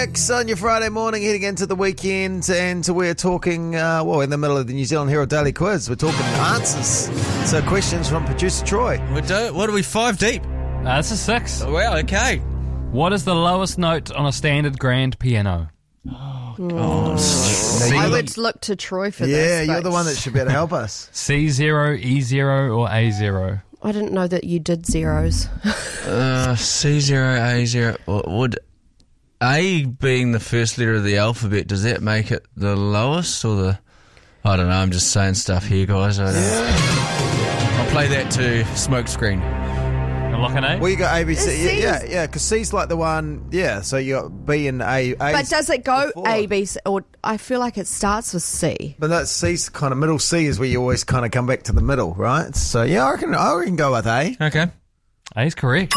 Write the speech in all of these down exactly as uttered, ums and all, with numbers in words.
On your Friday morning, heading into the weekend, and we're talking, uh, well, in the middle of the New Zealand Herald Daily Quiz, we're talking answers. So questions from producer Troy. We do, what are we, five deep? Uh, this is six. Oh, wow, okay. What is the lowest note on a standard grand piano? Oh, God. C. I would look to Troy for Yeah, this. you're but the one that should be able to help us. C zero, E zero, or A zero? I didn't know that you did zeros. Uh, C zero, A zero. Would A being the first letter of the alphabet, does that make it the lowest or the... I don't know, I'm just saying stuff here, guys. I don't yeah. I'll play that to Smokescreen. You're looking at? Well, you got A, B, Is C. C Yeah, is- yeah, because C's like the one, yeah, so you got B and A. But does it go before. A, B, C? Or I feel like it starts with C. But that C's kind of middle C is where you always kind of come back to the middle, right? So, yeah, I reckon, I reckon go with A. Okay. A is correct.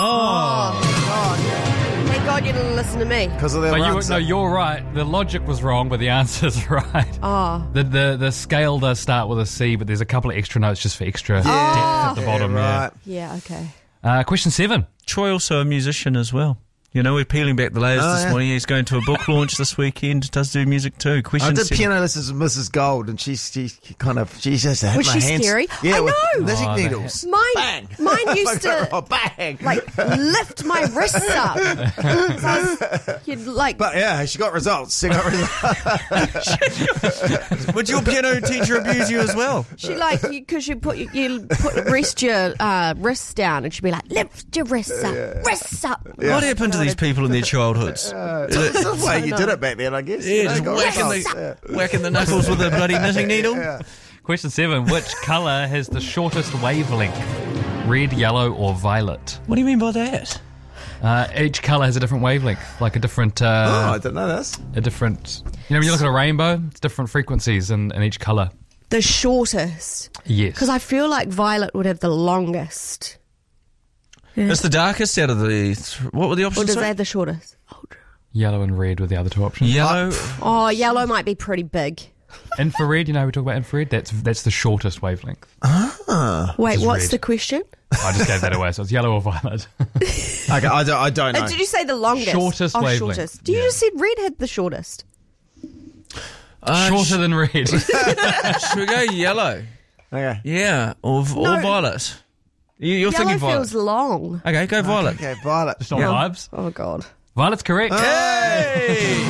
Oh, thank God you didn't listen to me. Because of their But you, answer. no, you're right. The logic was wrong, but the answer's right. Oh. The, the the scale does start with a C, but there's a couple of extra notes just for extra depth at the Yeah, bottom. right. Yeah, okay. Yeah. Uh, question seven. Troy also a musician as well. You know, we're peeling back the layers Oh, this yeah. morning. He's going to a book launch this weekend. Does do music too. I Question did seven. piano lessons with Missus Gold, and she's she kind of she just had Was my she hands. scary? Yeah, I with know. knitting Oh, needles. Mine, Bang. mine used to Oh, bang. like lift my wrists up. So I was, you'd like. But yeah, she got results. She got results. Would your piano teacher abuse you as well? She like because you, you put you put rest your uh, wrists down, and she'd be like, lift your wrists up, wrists up. What happened to these people in their childhoods? That's the way you did it back then, I guess. Yeah, just They got whacking results, the, yeah. whacking the knuckles with a bloody knitting needle. Yeah. Question seven. Which colour has the shortest wavelength? Red, yellow, or violet? What do you mean by that? Uh, each colour has a different wavelength, like a different, Oh, uh, I didn't know this. a different. You know, when you look at a rainbow, it's different frequencies in, in each colour. The shortest, Yes. because I feel like violet would have the longest. It's the darkest out of the... Th- what were the Or options? does they sorry? have the shortest? Yellow and red were the other two options. Yellow. Oh, yellow might be pretty big. Infrared, you know, we talk about infrared. That's that's the shortest wavelength. Wait, is what's red. the question? I just gave that away, so it's yellow or violet. Okay, I don't, I don't know. Uh, did you say the longest? Shortest oh, wavelength. shortest. Do you Yeah. just said red had the shortest? Uh, Shorter than red. Should we go yellow? Okay. Yeah, or, v- or No. violet. You- You're Yellow thinking violet. feels long. Okay, go violet. Okay, Violet. Just on Yeah. vibes. Oh, God. Violet's correct. Hey!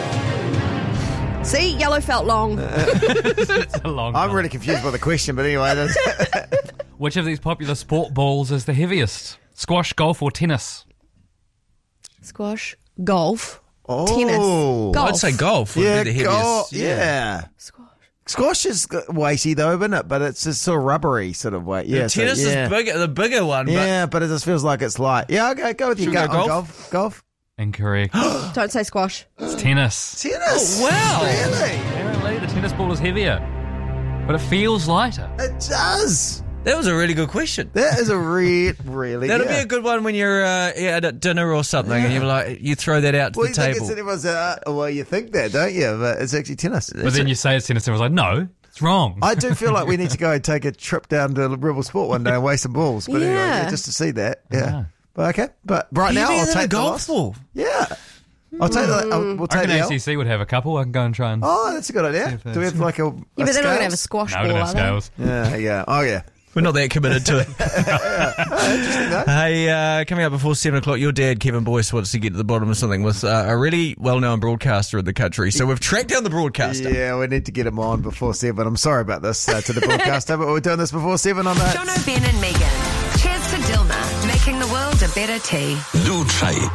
See, yellow felt long. It's a long I'm colour. really confused by the question, but anyway. That's, Which of these popular sport balls is the heaviest? Squash, golf, or tennis? Squash, golf, oh. tennis, golf. I'd say golf would Yeah, be the heaviest. go, yeah. Squash. Squash is g- weighty though, isn't it? But it's just sort of rubbery sort of weight. Yeah, The so, tennis yeah. is bigger, the bigger one, but Yeah, but it just feels like it's light. Yeah, okay, go with you. Should we Go, go on golf? golf. Golf. Incorrect. Don't say squash. It's tennis. Tennis. Oh, wow. Really? Apparently, the tennis ball is heavier, but it feels lighter. It does. that was a really good question. That is a re- really. That'll yeah. be a good one when you're uh, yeah, at dinner or something, and you're like, you throw that out to Well, the you think table. it's anyone's, uh, well, you think that, don't you? But it's actually tennis. But then you say it's tennis, and I was like, no, it's wrong. I do feel like we need to go and take a trip down to Rebel Sport one day and weigh some balls. But anyway, Yeah. yeah, just to see that. Yeah. Ah. But okay. But right now, Heavier I'll than a take the golf loss. ball. Yeah. I'll take the. I'll, we'll I take reckon the A L. C C would have a couple. I can go and try and. Oh, that's a good idea. Do we have like a? Yeah, but they're not going to have a squash no, ball, we don't have are they? scales. Yeah, yeah. Oh, yeah. We're not that committed to it. Interesting though. Hey, uh, coming up before seven o'clock, your dad, Kevin Boyce, wants to get to the bottom of something with uh, a really well-known broadcaster in the country. So we've tracked down the broadcaster. Yeah, we need to get him on before seven. I'm sorry about this uh, to the broadcaster, but we're doing this before seven on that. Jono, Ben and Megan. Cheers to Dilma, making the world a better tea. Do trade.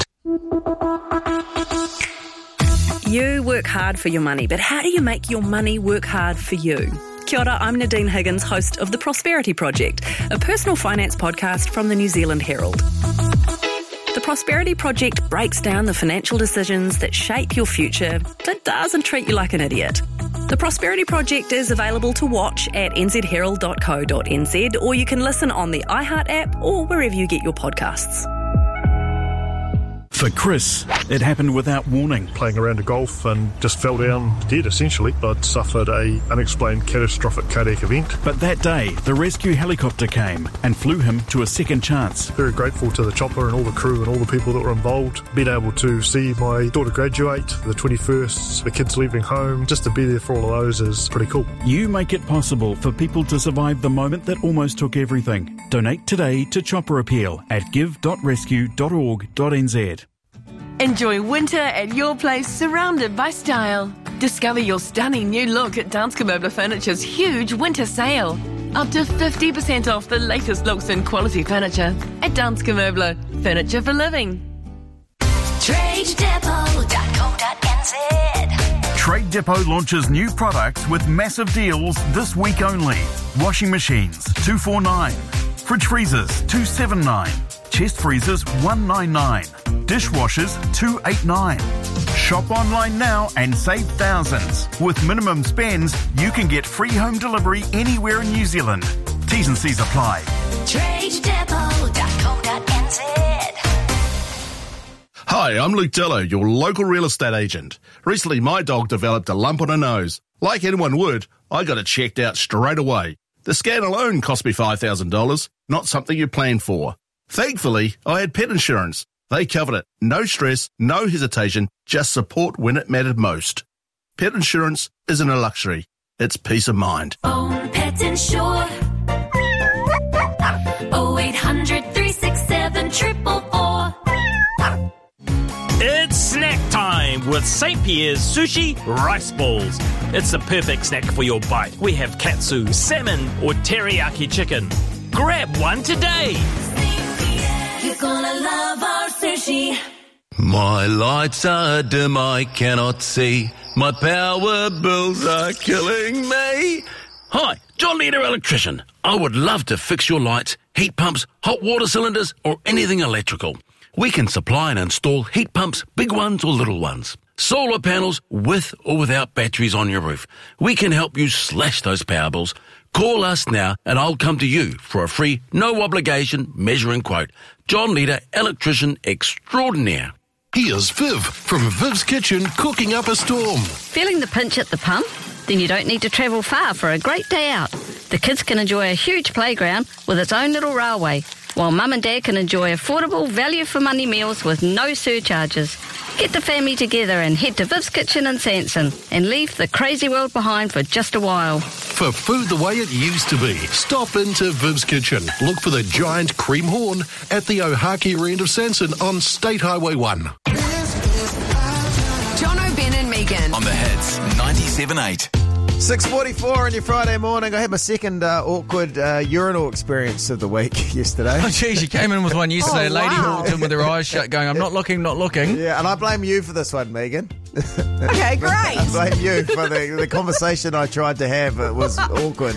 You work hard for your money, but how do you make your money work hard for you? Kia ora, I'm Nadine Higgins, host of The Prosperity Project, a personal finance podcast from the New Zealand Herald. The Prosperity Project breaks down the financial decisions that shape your future, but doesn't treat you like an idiot. The Prosperity Project is available to watch at n z herald dot co dot n z, or you can listen on the iHeart app or wherever you get your podcasts. For Chris, it happened without warning. Playing around a golf and just fell down dead, essentially. I'd suffered a unexplained catastrophic cardiac event. But that day, the rescue helicopter came and flew him to a second chance. Very grateful to the chopper and all the crew and all the people that were involved. Being able to see my daughter graduate, the twenty-first, the kids leaving home, just to be there for all of those is pretty cool. You make it possible for people to survive the moment that almost took everything. Donate today to Chopper Appeal at give dot rescue dot org dot n z. Enjoy winter at your place, surrounded by style. Discover your stunning new look at Danske Møbler Furniture's huge winter sale. Up to fifty percent off the latest looks and quality furniture at Danske Møbler, furniture for living. trade depot dot co dot n z. Trade Depot launches new products with massive deals this week only. Washing machines, two forty-nine. Fridge freezers, two seventy-nine. Chest freezers, one ninety-nine. Dishwashers, two eighty-nine. Shop online now and save thousands. With minimum spends, you can get free home delivery anywhere in New Zealand. T's and C's apply. trade depot dot co dot n z. Hi, I'm Luke Dillo, your local real estate agent. Recently, my dog developed a lump on her nose. Like anyone would, I got it checked out straight away. The scan alone cost me five thousand dollars, not something you plan for. Thankfully, I had pet insurance. They covered it. No stress, no hesitation, just support when it mattered most. Pet insurance isn't a luxury. It's peace of mind. Own Pet Insure. oh eight hundred, three six seven, four four four. It's snack time with Saint Pierre's Sushi Rice Balls. It's the perfect snack for your bite. We have katsu, salmon, or teriyaki chicken. Grab one today. You're gonna love our sushi. My lights are dim, I cannot see. My power bills are killing me. Hi, John Leader Electrician. I would love to fix your lights, heat pumps, hot water cylinders, or anything electrical. We can supply and install heat pumps, big ones or little ones. Solar panels with or without batteries on your roof. We can help you slash those power bills. Call us now and I'll come to you for a free, no obligation measuring quote. John Leader, Electrician Extraordinaire. Here's Viv from Viv's Kitchen cooking up a storm. Feeling the pinch at the pump? Then you don't need to travel far for a great day out. The kids can enjoy a huge playground with its own little railway, while mum and dad can enjoy affordable value-for-money meals with no surcharges. Get the family together and head to Viv's Kitchen in Sanson and leave the crazy world behind for just a while. For food the way it used to be, stop into Viv's Kitchen. Look for the giant cream horn at the Ohakea end of Sanson on State Highway one. John O'Ben and Megan. On the hits, ninety-seven point eight. six forty-four on your Friday morning. I had my second uh, awkward uh, urinal experience of the week yesterday. Oh, geez, you came in with one yesterday. Oh, Lady wow. walked in with her eyes shut going, I'm not looking, not looking. Yeah, and I blame you for this one, Megan. Okay, great. I blame you for the, the conversation I tried to have. It was awkward.